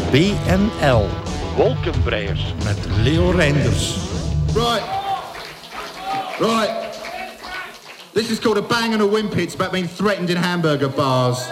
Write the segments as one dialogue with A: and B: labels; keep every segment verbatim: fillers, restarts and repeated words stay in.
A: B N L.
B: Wolkenbreiers.
A: Met Leo Reinders.
C: Right. Right. This is called a bang and a wimpy. It's about being threatened in hamburger bars.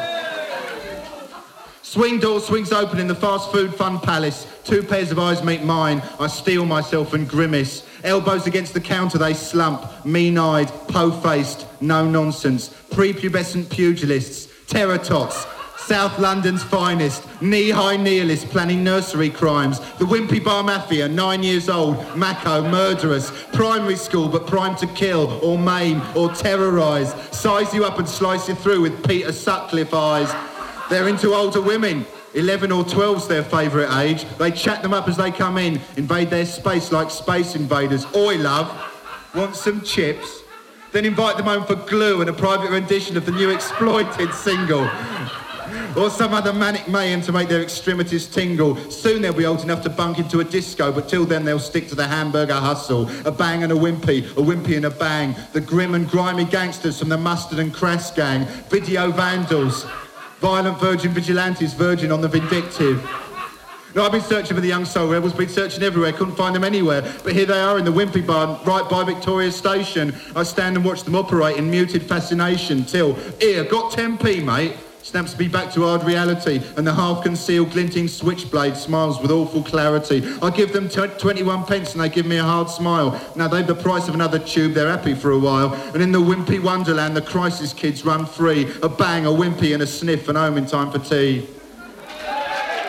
C: Swing door swings open in the fast food fun palace. Two pairs of eyes meet mine. I steel myself and grimace. Elbows against the counter they slump. Mean-eyed, po-faced, no nonsense. Prepubescent pugilists. Terror tots. South London's finest. Knee-high nihilists planning nursery crimes. The Wimpy Bar Mafia, nine years old. Mako, murderous. Primary school but primed to kill or maim or terrorise. Size you up and slice you through with Peter Sutcliffe eyes. They're into older women. eleven or twelve's their favourite age. They chat them up as they come in, invade their space like space invaders. Oi, love, want some chips? Then invite them home for glue and a private rendition of the new Exploited single. Or some other manic mayhem to make their extremities tingle. Soon they'll be old enough to bunk into a disco, but till then they'll stick to the hamburger hustle. A bang and a wimpy, a wimpy and a bang. The grim and grimy gangsters from the Mustard and Crass gang. Video vandals. Violent virgin vigilantes, virgin on the vindictive. No, I've been searching for the young soul rebels, been searching everywhere, couldn't find them anywhere. But here they are in the Wimpy Bar, right by Victoria Station. I stand and watch them operate in muted fascination till, here, got ten p, mate. Snaps me back to hard reality, and the half-concealed glinting switchblade smiles with awful clarity. I give them t- twenty-one pence and they give me a hard smile. Now they've the price of another tube, they're happy for a while. And in the Wimpy Wonderland, the crisis kids run free. A bang, a wimpy and a sniff, and home in time for tea.